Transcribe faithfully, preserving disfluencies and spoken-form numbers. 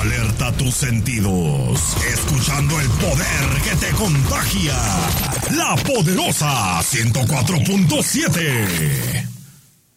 Alerta tus sentidos, escuchando el poder que te contagia. La Poderosa ciento cuatro punto siete.